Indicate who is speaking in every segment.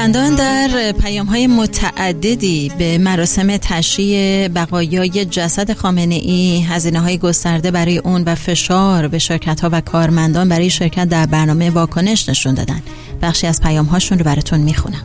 Speaker 1: کارمندان در پیام‌های متعددی به مراسم تشییع بقایای جسد خامنه‌ای، هزینه‌های گسترده برای اون و فشار به شرکت‌ها و کارمندان برای شرکت در برنامه واکنش نشون دادن. بخشی از پیام‌هاشون رو براتون میخونم.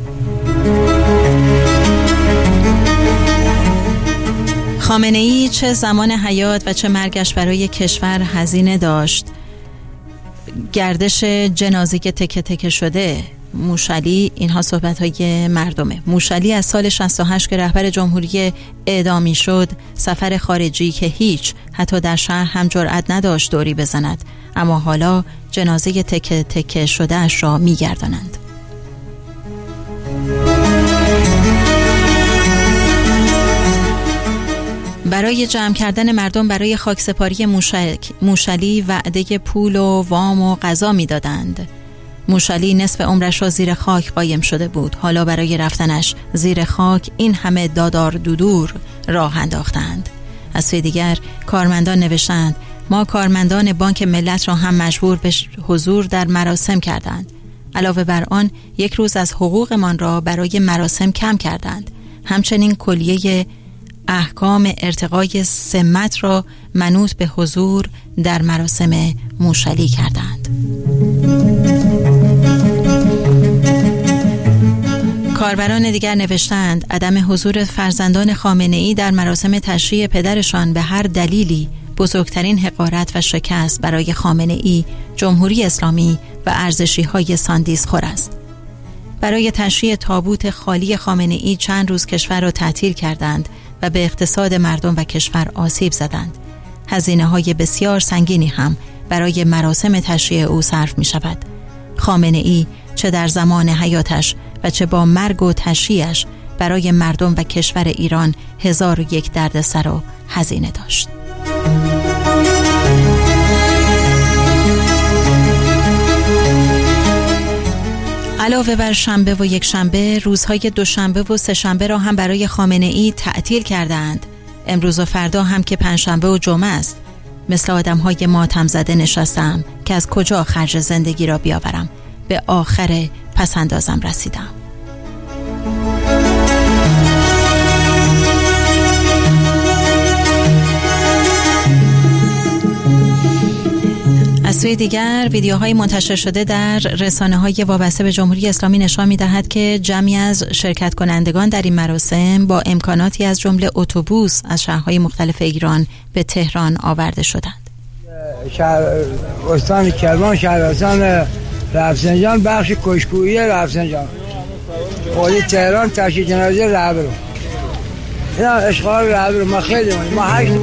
Speaker 1: خامنه‌ای چه زمان حیات و چه مرگش برای کشور هزینه داشت. گردش جنازه که تکه تکه شده. موشعلی، اینها صحبت‌های مردمه. موشعلی از سال 68 که رهبر جمهوری اعدامی شد، سفر خارجی که هیچ، حتی در شهر هم جرأت نداشت دوری بزند، اما حالا جنازه تکه تکه شده اش را می‌گردانند. برای جمع کردن مردم برای خاکسپاری موشعلی وعده پول و وام و غذا می‌دادند. موشعلی نصف عمرش را زیر خاک قایم شده بود. حالا برای رفتنش زیر خاک این همه دادار دودور راه انداختند. از سوی دیگر کارمندان نوشتند ما کارمندان بانک ملت را هم مجبور به حضور در مراسم کردند. علاوه بر آن یک روز از حقوقمان را برای مراسم کم کردند. همچنین کلیه احکام ارتقای سمت را منوط به حضور در مراسم موشعلی کردند. کاربران دیگر نوشتند عدم حضور فرزندان خامنه‌ای در مراسم تشییع پدرشان به هر دلیلی بزرگترین حقارت و شکست برای خامنه‌ای، جمهوری اسلامی و ارزشی‌های ساندیسخور است. برای تشییع تابوت خالی خامنه‌ای چند روز کشور را تعطیل کردند و به اقتصاد مردم و کشور آسیب زدند. هزینه‌های بسیار سنگینی هم برای مراسم تشییع او صرف می‌شود. خامنه‌ای چه در زمان حیاتش و چه با مرگ و تشییعش برای مردم و کشور ایران 1001 دردسر و هزینه داشت. علاوه بر شنبه و یک شنبه، روزهای دوشنبه و سه شنبه را هم برای خامنه‌ای تعطیل کردند. امروز و فردا هم که پنجشنبه و جمعه است. مثل آدم‌های ماتم زده نشستم که از کجا خرج زندگی را بیاورم. به آخر پسندازم رسیدم. از سوی دیگر ویدیوهای منتشر شده در رسانه‌های وابسته به جمهوری اسلامی نشان می‌دهد که جمعی از شرکت کنندگان در این مراسم با امکاناتی از جمله اتوبوس از شهرهای مختلف ایران به تهران آورده شدند.
Speaker 2: استان کرمان، شهرستان رفسنجان، بخش کشکویی رفسنجان، خودی تهران تشییع جنازه رهبر. اینا اشغال رهبر ما خیلی ما 8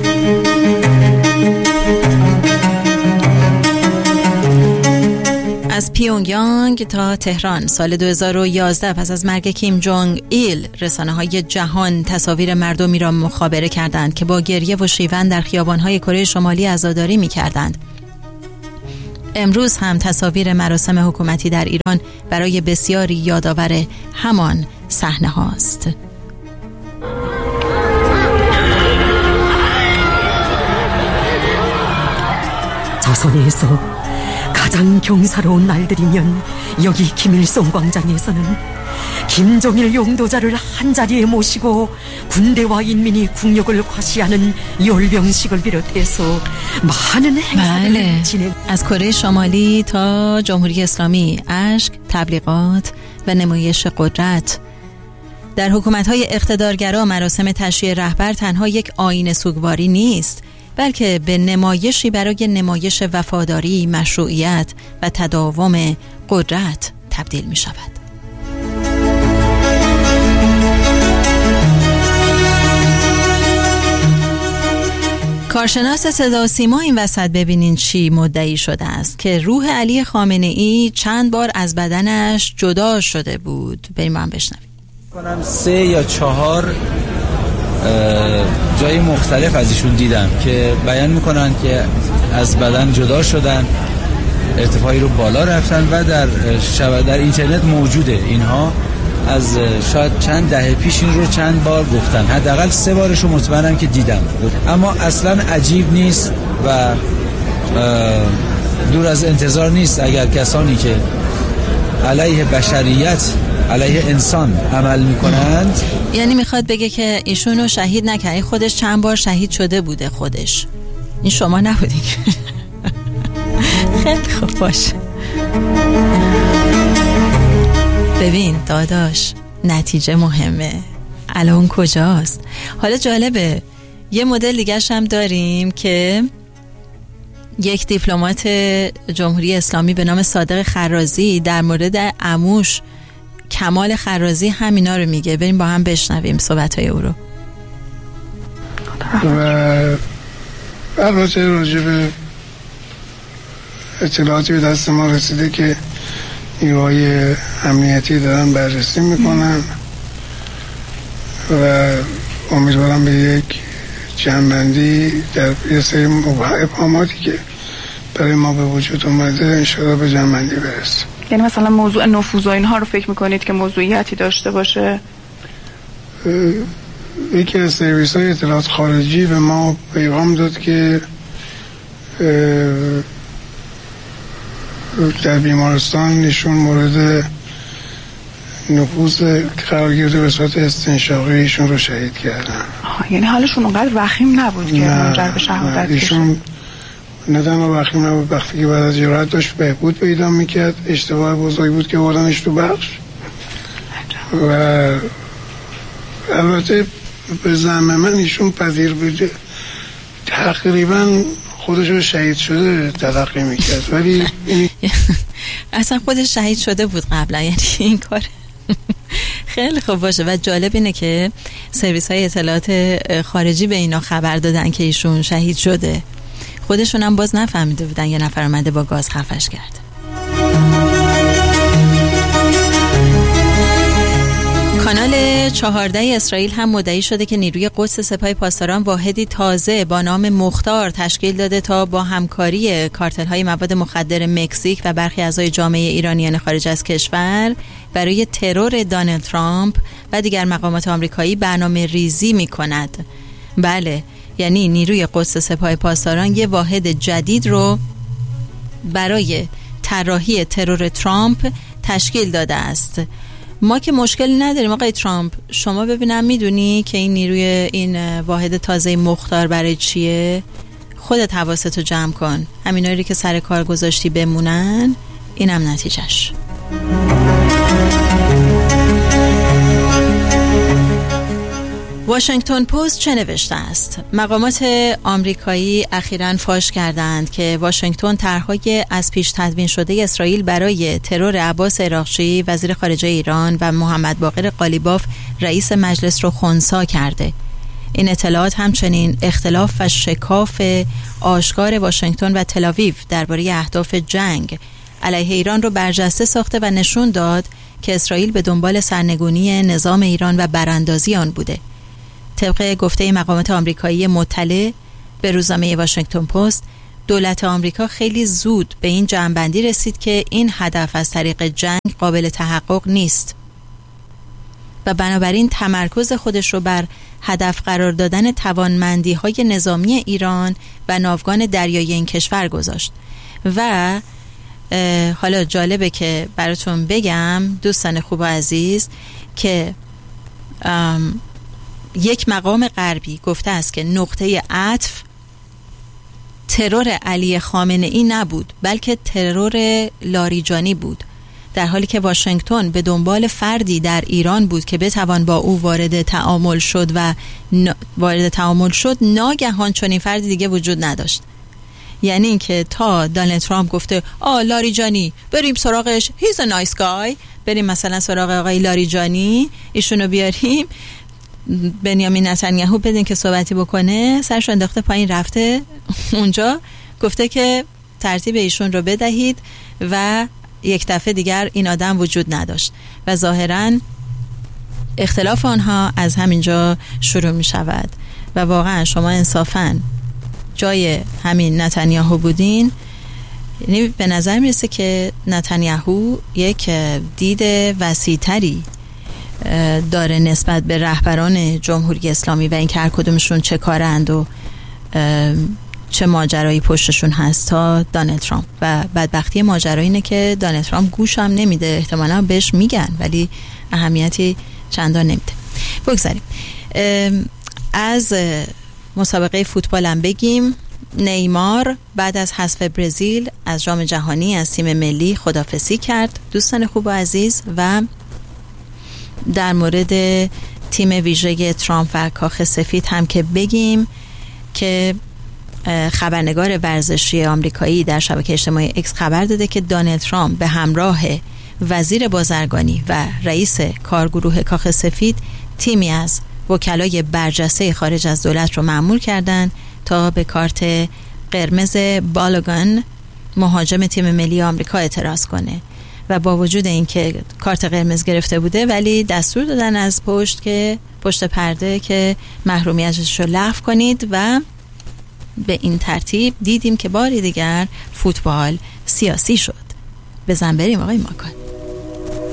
Speaker 1: از پیونگیانگ تا تهران سال 2011 پس از مرگ کیم جونگ ایل، رسانه‌های جهان تصاویر مردمی را مخابره کردند که با گریه و شیون در خیابان‌های کره شمالی عزاداری می‌کردند. امروز هم تصاویر مراسم حکومتی در ایران برای بسیاری یادآور همان صحنه هاست.
Speaker 3: 조선에서 가장 경사로운 날들이면 여기 김일성 광장에서는 김정일 용도자를 한자리에 모시고 군대와 인민이 국력을 과시하는 열병식을 비롯해서 많은 행사를 진행.
Speaker 1: از کره شمالی تا جمهوری اسلامی، اشک، تبلیغات و نمایش قدرت. در حکومت‌های اقتدارگرا مراسم تشییع رهبر تنها یک آیین سوگواری نیست، بلکه به نمایشی برای نمایش وفاداری، مشروعیت و تداوم قدرت تبدیل می شود. کارشناس صدا و سیما این وسط ببینین چی مدعی شده است که روح علی خامنه‌ای چند بار از بدنش جدا شده بود. بریم هم بشنویم.
Speaker 4: کنم 3 یا 4 جای مختلف از ایشون دیدم که بیان میکنن که از بدن جدا شدن، ارتفاعی رو بالا رفتن و در اینترنت موجوده. اینها از شاید چند دهه پیش این رو چند بار گفتن، حداقل 3 بارش رو مطمئنم که دیدم. اما اصلا عجیب نیست و دور از انتظار نیست اگر کسانی که علیه بشریت علیه انسان عمل میکنند.
Speaker 1: یعنی میخواد بگه که ایشونو شهید نکردی، خودش چند بار شهید شده بوده خودش. این شما نبودین. خیلی خوب باشه. ببین داداش، نتیجه مهمه. الان کجاست؟ حالا جالبه یه مدل دیگرش هم داریم که یک دیپلمات جمهوری اسلامی به نام صادق خرازی در مورد عموش کمال خرازی همینا رو میگه. بریم با هم بشنویم صحبت‌های او رو.
Speaker 5: و البته راجع به اطلاعاتی به دست ما رسیده که نیروهای امنیتی دارن بررسی میکنن و امیدوارم به یک جمع‌بندی در یه سری ابهاماتی که برای ما به وجود اومده انشاءالله به جمع‌بندی برسیم.
Speaker 6: یعنی مثلا موضوع نفوذ و اینها رو فکر میکنید که موضوعیتی داشته باشه؟
Speaker 5: یکی از سرویس‌های اطلاعات خارجی به ما پیغام داد که در بیمارستان نشون مورد نفوذ قرار گرفته به صورت استنشاقی ایشون رو شهید کردن.
Speaker 6: یعنی حالشون اونقدر وخیم نبود که منجر به شهادت بشه؟ ایشون
Speaker 5: نه تنها وخیم نبود، وقتی که بعد از جراحت داشت بهبود پیدا میکرد. اشتباه بزرگی بود که بردنش تو بخش و البته به زعم من ایشون پذیر بوده، تقریبا خودش رو شهید شده تلقی میکرد، ولی
Speaker 1: اصلا خودش شهید شده بود قبلا. یعنی این کار خیلی خوب باشه. و جالب اینه که سرویس های اطلاعات خارجی به اینا خبر دادن که ایشون شهید شده، خودشون هم باز نفهمیده بودن یه نفر اومده با گاز خفش کرد. کانال 14 اسرائیل هم مدعی شده که نیروی قدس سپاه پاسداران واحدی تازه با نام مختار تشکیل داده تا با همکاری کارتل‌های مواد مخدر مکزیک و برخی اعضای جامعه ایرانیان خارج از کشور برای ترور دونالد ترامپ و دیگر مقامات آمریکایی برنامه ریزی می‌کند. بله، یعنی نیروی قدس سپاه پاسداران یه واحد جدید رو برای طراحی ترور ترامپ تشکیل داده است. ما که مشکلی نداریم آقای ترامپ، شما ببینم میدونی که این نیروی این واحد تازه مختار برای چیه؟ خودت حواستو جمع کن، همینایی که سر کار گذاشتی بمونن، اینم نتیجهش. واشنگتن پست چه نوشته است؟ مقامات آمریکایی اخیراً فاش کردند که واشنگتن طرحهای از پیش تدوین شده اسرائیل برای ترور عباس عراقچی وزیر خارجه ایران و محمد باقر قالیباف رئیس مجلس رو خنثی کرده. این اطلاعات همچنین اختلاف و شکاف آشکار واشنگتن و تل‌آویو درباره اهداف جنگ علیه ایران رو برجسته ساخته و نشون داد که اسرائیل به دنبال سرنگونی نظام ایران و براندازی آن بوده. طبق گفته مقامات آمریکایی مطلع به روزنامه واشنگتن پست، دولت آمریکا خیلی زود به این جمع‌بندی رسید که این هدف از طریق جنگ قابل تحقق نیست و بنابراین تمرکز خودش رو بر هدف قرار دادن توانمندی‌های نظامی ایران و ناوگان دریایی این کشور گذاشت. و حالا جالبه که براتون بگم دوستان خوب و عزیز که یک مقام غربی گفته است که نقطه عطف ترور علی خامنه‌ای نبود بلکه ترور لاریجانی بود، در حالی که واشنگتن به دنبال فردی در ایران بود که بتوان با او وارد تعامل شد ناگهان چنین فردی دیگه وجود نداشت. یعنی اینکه تا دونالد ترامپ گفته لاریجانی بریم سراغش، he's a nice guy، بریم مثلا سراغ آقای لاریجانی ایشونو بیاریم، بنیامین نتانیاهو بدین که صحبتی بکنه، سرش انداخته پایین رفته اونجا گفته که ترتیب ایشون رو بدهید و یک دفعه دیگر این آدم وجود نداشت و ظاهراً اختلاف آنها از همینجا شروع می شود و واقعا شما انصافاً جای همین نتانیاهو بودین. یعنی به نظر میرسه که نتانیاهو یک دید وسیع‌تری داره نسبت به رهبران جمهوری اسلامی و این که هر کدومشون چه کارند و چه ماجرایی پشتشون هست تا دونالد ترامپ. و بدبختی ماجرا اینه که دونالد ترامپ گوش هم نمیده، احتمالا بهش میگن ولی اهمیتی چندان نمیده. بگذاریم از مسابقه فوتبال هم بگیم. نیمار بعد از حذف برزیل از جام جهانی از تیم ملی خداحافظی کرد. دوستان خوب و عزیز، و در مورد تیم ویژه ترامپ و کاخ سفید هم که بگیم که خبرنگار ورزشی آمریکایی در شبکه اجتماعی اکس خبر داده که دونالد ترامپ به همراه وزیر بازرگانی و رئیس کارگروه کاخ سفید تیمی از وکلای برجسته خارج از دولت رو مأمور کردن تا به کارت قرمز بالوگان مهاجم تیم ملی آمریکا اعتراض کنه. و با وجود اینکه کارت قرمز گرفته بوده ولی دستور دادن از پشت پرده که محرومیتش رو لغو کنید و به این ترتیب دیدیم که باری دیگر فوتبال سیاسی شد. بزن بریم آقای ماکان.